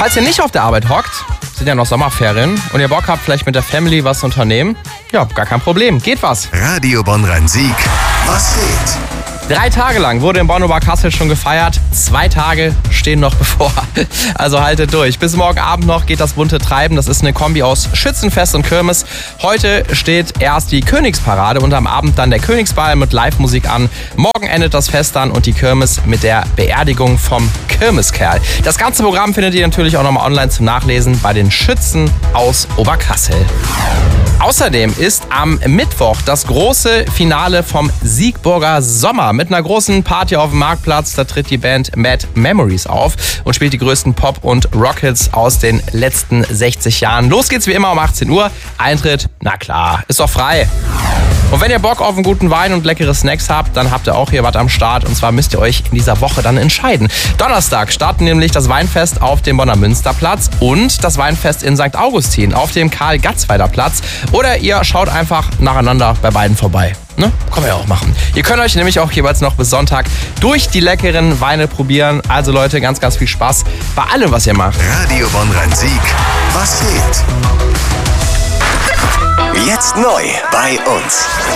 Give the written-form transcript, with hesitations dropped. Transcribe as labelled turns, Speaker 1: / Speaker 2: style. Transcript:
Speaker 1: Falls ihr nicht auf der Arbeit hockt, sind ja noch Sommerferien und ihr Bock habt, vielleicht mit der Family was zu unternehmen, ja, gar kein Problem. Geht was.
Speaker 2: Radio Bonn-Rhein-Sieg. Was geht?
Speaker 1: 3 Tage lang wurde in Bonn-Oberkassel schon gefeiert. 2 Tage stehen noch bevor. Also haltet durch. Bis morgen Abend noch geht das bunte Treiben. Das ist eine Kombi aus Schützenfest und Kirmes. Heute steht erst die Königsparade und am Abend dann der Königsball mit Live-Musik an. Morgen endet das Fest dann und die Kirmes mit der Beerdigung vom Kirmeskerl. Das ganze Programm findet ihr natürlich auch nochmal online zum Nachlesen bei den Schützen aus Oberkassel. Außerdem ist am Mittwoch das große Finale vom Siegburger Sommer mit einer großen Party auf dem Marktplatz. Da tritt die Band Mad Memories auf und spielt die größten Pop- und Rockhits aus den letzten 60 Jahren. Los geht's wie immer um 18 Uhr. Eintritt, na klar, ist doch frei. Und wenn ihr Bock auf einen guten Wein und leckere Snacks habt, dann habt ihr auch hier was am Start. Und zwar müsst ihr euch in dieser Woche dann entscheiden. Donnerstag starten nämlich das Weinfest auf dem Bonner Münsterplatz und das Weinfest in St. Augustin auf dem Karl-Gatzweiler-Platz. Oder ihr schaut einfach nacheinander bei beiden vorbei. Ne? Kann man ja auch machen. Ihr könnt euch nämlich auch jeweils noch bis Sonntag durch die leckeren Weine probieren. Also Leute, ganz, ganz viel Spaß bei allem, was ihr macht.
Speaker 2: Radio Bonn-Rhein-Sieg. Was geht? Jetzt neu bei uns.